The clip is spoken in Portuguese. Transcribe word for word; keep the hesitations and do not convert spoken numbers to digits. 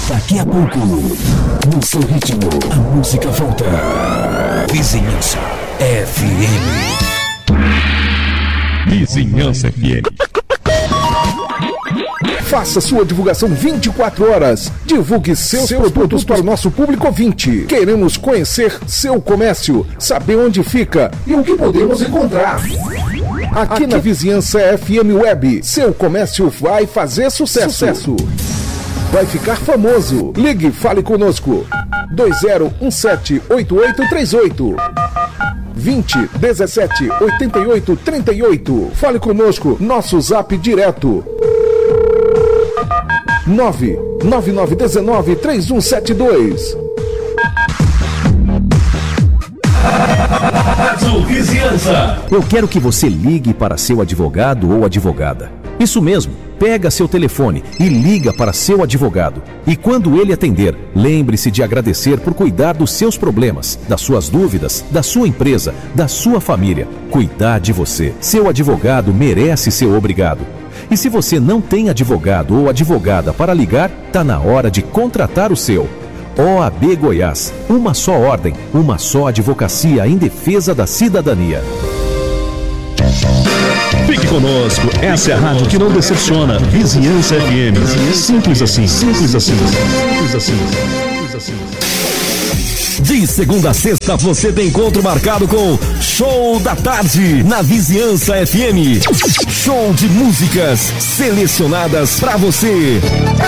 Daqui a pouco, no seu ritmo, a música volta. Vizinhança F M. Vizinhança F M. Faça sua divulgação vinte e quatro horas. Divulgue seus, seus produtos, produtos para o nosso público ouvinte. Queremos conhecer seu comércio, saber onde fica e o que podemos encontrar. Aqui, Aqui na Vizinhança F M Web, seu comércio vai fazer sucesso. sucesso. Vai ficar famoso. Ligue, fale conosco. dois zero um sete oito oito três oito vinte dezessete oitenta e oito trinta e oito. Fale conosco. Nosso zap direto nove nove nove um nove três um sete dois. Vizinhança. Eu quero que você ligue para seu advogado ou advogada. Isso mesmo, pega seu telefone e liga para seu advogado. E quando ele atender, lembre-se de agradecer por cuidar dos seus problemas, das suas dúvidas, da sua empresa, da sua família. Cuidar de você. Seu advogado merece ser obrigado. E se você não tem advogado ou advogada para ligar, tá na hora de contratar o seu. O A B Goiás, uma só ordem, uma só advocacia em defesa da cidadania. Fique conosco, essa é a rádio que não decepciona. Vizinhança F M. Simples assim, simples assim, simples assim, simples assim. De segunda a sexta você tem encontro marcado com Show da Tarde na Vizinhança F M. Show de músicas selecionadas pra você.